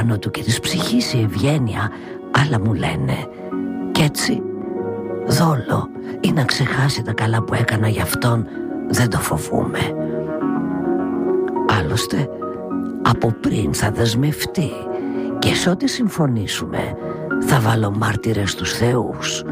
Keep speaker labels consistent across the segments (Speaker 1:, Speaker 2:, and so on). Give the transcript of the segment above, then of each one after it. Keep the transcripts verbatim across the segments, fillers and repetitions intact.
Speaker 1: πάνω του και της ψυχής η ευγένεια, άλλα μου λένε. Κι έτσι δόλο ή να ξεχάσει τα καλά που έκανα για αυτόν δεν το φοβούμαι. Άλλωστε από πριν θα δεσμευτεί και σε ό,τι συμφωνήσουμε θα βάλω μάρτυρες στους θεούς.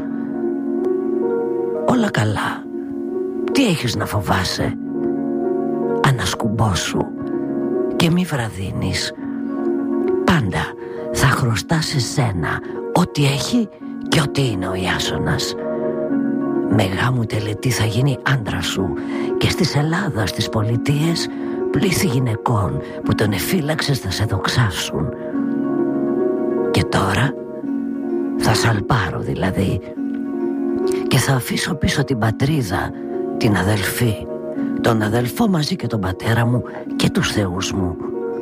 Speaker 1: Όλα καλά. Τι έχεις να φοβάσαι? Ανασκουμπώσου και μη βραδύνεις. Πάντα θα χρωστά σε σένα ό,τι έχει και ό,τι είναι ο Ιάσονας. Με γάμου τελετή θα γίνει άντρα σου και στις Ελλάδα, στις πολιτείες, πλήθη γυναικών που τον εφύλαξες θα σε δοξάσουν. Και τώρα θα σαλπάρω δηλαδή και θα αφήσω πίσω την πατρίδα, την αδελφή, τον αδελφό μαζί και τον πατέρα μου και τους θεούς μου.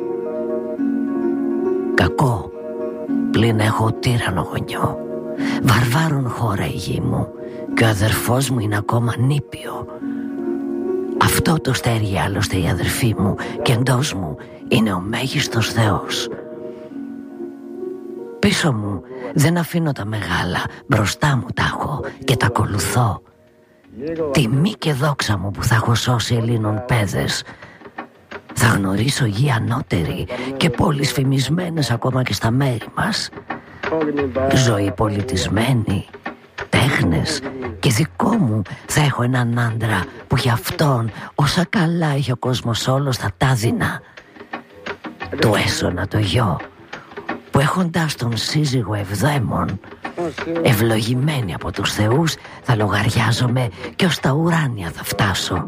Speaker 1: Κακό πλην έχω τύρανο γονιό. Βαρβάρων χώρα η γη μου και ο αδερφός μου είναι ακόμα νήπιο. Αυτό το στέρι άλλωστε η αδερφή μου και εντός μου είναι ο μέγιστος Θεός. Πίσω μου δεν αφήνω τα μεγάλα, μπροστά μου τα έχω και τα ακολουθώ. Τιμή και δόξα μου που θα έχω σώσει Ελλήνων παιδες. Θα γνωρίσω γη ανώτερη και πόλεις φημισμένες ακόμα και στα μέρη μας. Ζωή πολιτισμένη, τέχνες και δικό μου θα έχω έναν άντρα που για αυτόν όσα καλά έχει ο κόσμος όλος θα τα δίνα. Του έσωνα το γιο που έχοντας τον σύζυγο Ευδαίμον, ευλογημένη από τους θεούς, θα λογαριάζομαι και ως τα ουράνια θα φτάσω.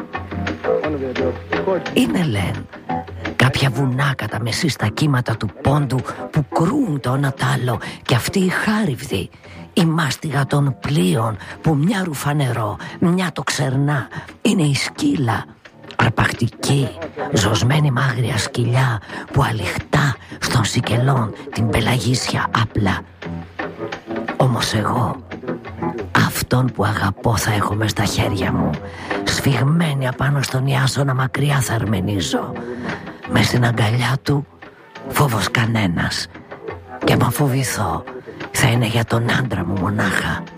Speaker 1: Είναι λεν κάποια βουνά κατά μεσή στα κύματα του πόντου που κρούν το ένα τ' άλλο και αυτή η χάριβδη, η μάστιγα των πλοίων που μια ρουφά νερό, μια το ξερνά, είναι η σκύλα, αρπακτική, ζωσμένη μ' άγρια σκυλιά που αλιχτά στον Σικελών την πελαγίσια άπλα. Όμως εγώ αυτόν που αγαπώ θα έχω μες στα χέρια μου, σφιγμένη απάνω στον Ιάσονα μακριά θα αρμενίζω. Μες στην αγκαλιά του φόβος κανένας, και μα φοβηθώ θα είναι για τον άντρα μου μονάχα.